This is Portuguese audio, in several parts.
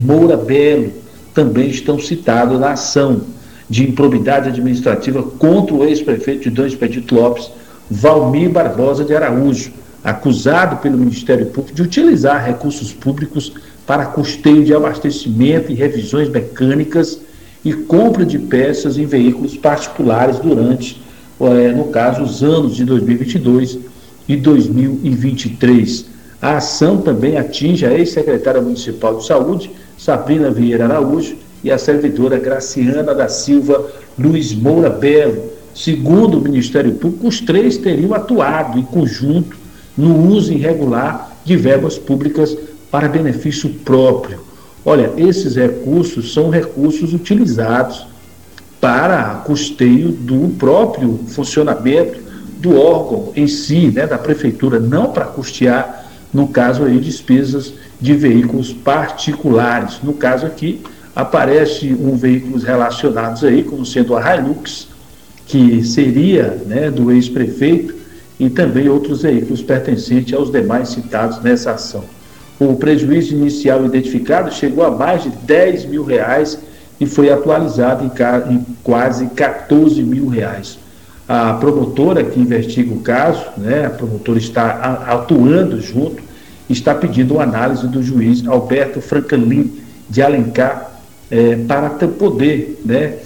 Moura Belo também estão citados na ação de improbidade administrativa contra o ex-prefeito de Dom Expedito Lopes, Valmir Barbosa de Araújo, acusado pelo Ministério Público de utilizar recursos públicos para custeio de abastecimento e revisões mecânicas e compra de peças em veículos particulares durante, no caso, os anos de 2022 e 2023. A ação também atinge a ex-secretária municipal de saúde, Sabrina Vieira Araújo, e a servidora Graciana da Silva Luiz Moura Belo. Segundo o Ministério Público, os três teriam atuado em conjunto no uso irregular de verbas públicas para benefício próprio. Olha, esses recursos são recursos utilizados para custeio do próprio funcionamento do órgão em si, da prefeitura, não para custear, no caso aí, despesas de veículos particulares. No caso aqui, aparece veículos relacionados aí, como sendo a Hilux, que seria do ex-prefeito, e também outros veículos pertencentes aos demais citados nessa ação. O prejuízo inicial identificado chegou a mais de R$10 mil e foi atualizado em quase R$14 mil. A promotora que investiga o caso, a promotora está atuando junto, está pedindo uma análise do juiz Alberto Franklin de Alencar para poder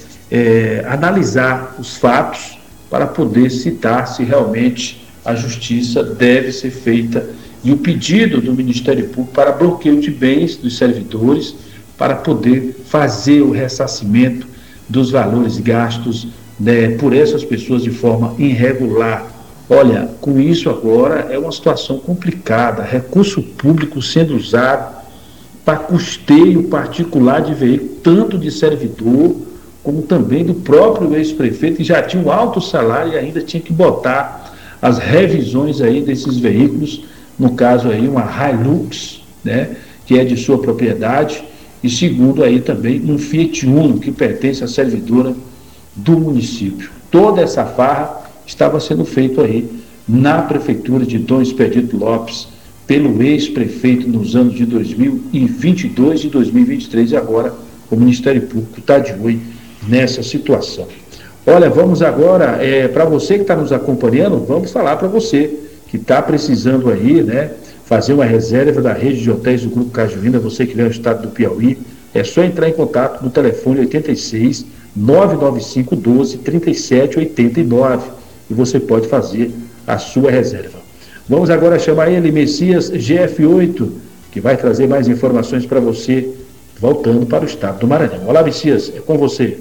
analisar os fatos, para poder citar se realmente a justiça deve ser feita, e o pedido do Ministério Público para bloqueio de bens dos servidores, para poder fazer o ressarcimento dos valores gastos por essas pessoas de forma irregular. Olha, com isso agora é uma situação complicada, recurso público sendo usado para custeio particular de veículo, tanto de servidor, como também do próprio ex-prefeito, que já tinha um alto salário e ainda tinha que botar as revisões aí desses veículos, no caso aí uma Hilux, que é de sua propriedade, e segundo aí também um Fiat Uno, que pertence à servidora do município. Toda essa farra estava sendo feita aí na prefeitura de Dom Expedito Lopes, pelo ex-prefeito nos anos de 2022 e 2023, e agora o Ministério Público está de olho nessa situação. Olha, vamos agora, para você que está nos acompanhando, vamos falar para você que está precisando aí, fazer uma reserva da rede de hotéis do Grupo Cajuína, você que vem ao estado do Piauí, é só entrar em contato no telefone 86 995 12 37 89 e você pode fazer a sua reserva. Vamos agora chamar ele, Messias GF8, que vai trazer mais informações para você, voltando para o estado do Maranhão. Olá, Messias, é com você.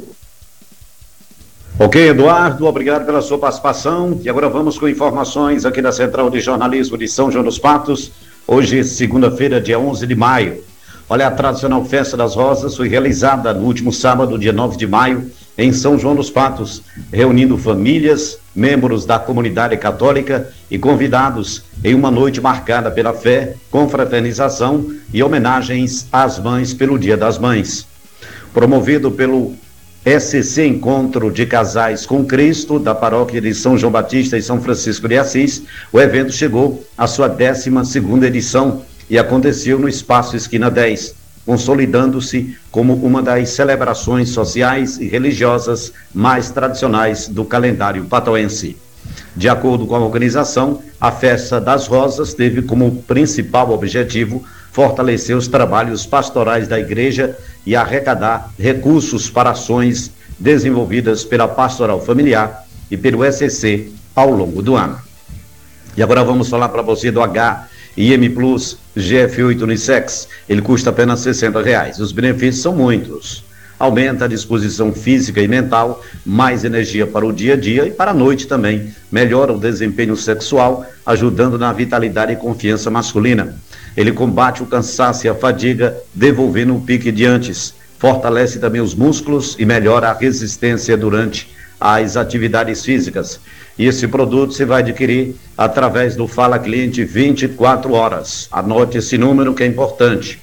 Ok, Eduardo, obrigado pela sua participação. E agora vamos com informações aqui da Central de Jornalismo de São João dos Patos. Hoje, segunda-feira, dia 11 de maio. Olha, a tradicional Festa das Rosas foi realizada no último sábado, dia 9 de maio, em São João dos Patos, reunindo famílias, membros da comunidade católica e convidados em uma noite marcada pela fé, confraternização e homenagens às mães pelo Dia das Mães. Promovido pelo SCC Encontro de Casais com Cristo, da paróquia de São João Batista e São Francisco de Assis, o evento chegou à sua 12ª edição e aconteceu no Espaço Esquina 10, consolidando-se como uma das celebrações sociais e religiosas mais tradicionais do calendário patoense. De acordo com a organização, a Festa das Rosas teve como principal objetivo fortalecer os trabalhos pastorais da igreja e arrecadar recursos para ações desenvolvidas pela Pastoral Familiar e pelo SCC ao longo do ano. E agora vamos falar para você do HIM Plus GF8 Unissex. Ele custa apenas R$60. Os benefícios são muitos. Aumenta a disposição física e mental, mais energia para o dia a dia e para a noite também. Melhora o desempenho sexual, ajudando na vitalidade e confiança masculina. Ele combate o cansaço e a fadiga, devolvendo o pique de antes. Fortalece também os músculos e melhora a resistência durante as atividades físicas. E esse produto você vai adquirir através do Fala Cliente 24 horas. Anote esse número que é importante.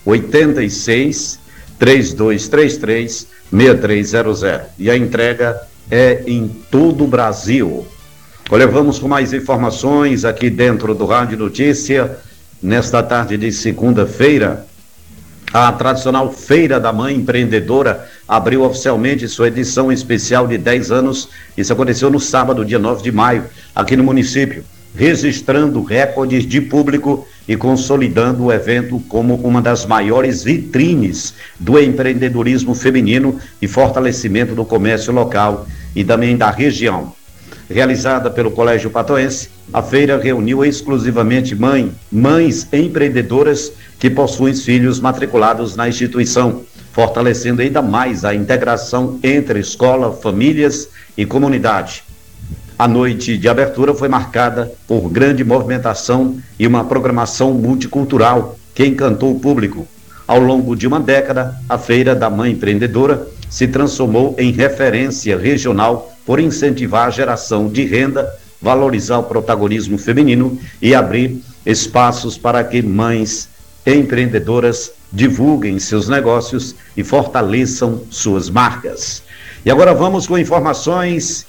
86 3233 6300. E a entrega é em todo o Brasil. Olha, vamos com mais informações aqui dentro do Rádio Notícia. Nesta tarde de segunda-feira, A tradicional Feira da Mãe Empreendedora abriu oficialmente sua edição especial de 10 anos. Isso aconteceu no sábado, dia 9 de maio, aqui no município, registrando recordes de público e consolidando o evento como uma das maiores vitrines do empreendedorismo feminino e fortalecimento do comércio local e também da região. Realizada pelo Colégio Patoense, a feira reuniu exclusivamente mães empreendedoras que possuem filhos matriculados na instituição, fortalecendo ainda mais a integração entre escola, famílias e comunidade. A noite de abertura foi marcada por grande movimentação e uma programação multicultural que encantou o público. Ao longo de uma década, a Feira da Mãe Empreendedora se transformou em referência regional por incentivar a geração de renda, valorizar o protagonismo feminino e abrir espaços para que mães empreendedoras divulguem seus negócios e fortaleçam suas marcas. E agora vamos com informações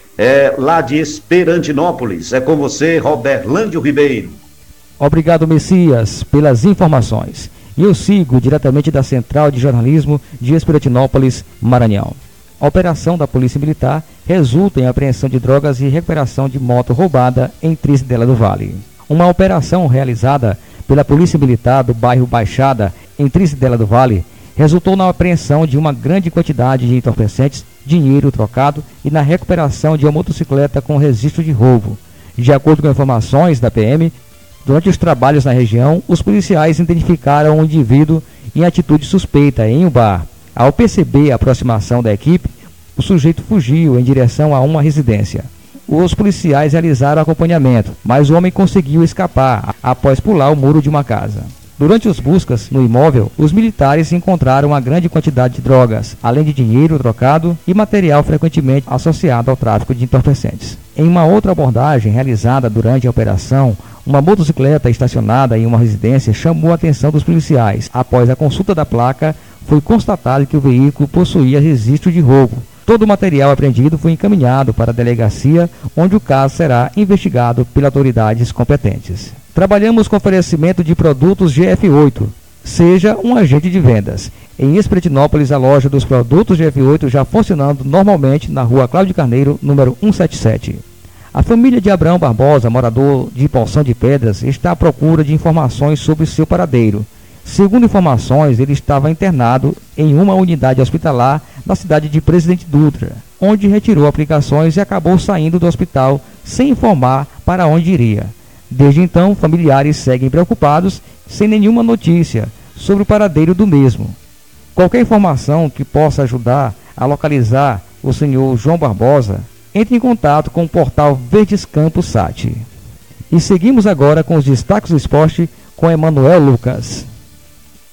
lá de Esperantinópolis. É com você, Roberlândio Ribeiro. Obrigado, Messias, pelas informações. E eu sigo diretamente da Central de Jornalismo de Esperantinópolis, Maranhão. A operação da Polícia Militar resulta em apreensão de drogas e recuperação de moto roubada em Trizidela do Vale. Uma operação realizada pela Polícia Militar do bairro Baixada, em Trizidela do Vale, resultou na apreensão de uma grande quantidade de entorpecentes, dinheiro trocado e na recuperação de uma motocicleta com registro de roubo. De acordo com informações da PM, durante os trabalhos na região, os policiais identificaram um indivíduo em atitude suspeita em um bar. Ao perceber a aproximação da equipe, o sujeito fugiu em direção a uma residência. Os policiais realizaram acompanhamento, mas o homem conseguiu escapar após pular o muro de uma casa. Durante as buscas no imóvel, os militares encontraram uma grande quantidade de drogas, além de dinheiro trocado e material frequentemente associado ao tráfico de entorpecentes. Em uma outra abordagem realizada durante a operação, uma motocicleta estacionada em uma residência chamou a atenção dos policiais. Após a consulta da placa, foi constatado que o veículo possuía registro de roubo. Todo o material apreendido foi encaminhado para a delegacia, onde o caso será investigado pelas autoridades competentes. Trabalhamos com oferecimento de produtos GF8. Seja um agente de vendas. Em Esperantinópolis, a loja dos produtos GF8 já funcionando normalmente na rua Cláudio Carneiro, número 177. A família de Abraão Barbosa, morador de Poção de Pedras, está à procura de informações sobre seu paradeiro. Segundo informações, ele estava internado em uma unidade hospitalar na cidade de Presidente Dutra, onde retirou aplicações e acabou saindo do hospital sem informar para onde iria. Desde então, familiares seguem preocupados, sem nenhuma notícia sobre o paradeiro do mesmo. Qualquer informação que possa ajudar a localizar o senhor João Barbosa, entre em contato com o portal Verdes Campos Sat. E seguimos agora com os destaques do esporte com Emanuel Lucas.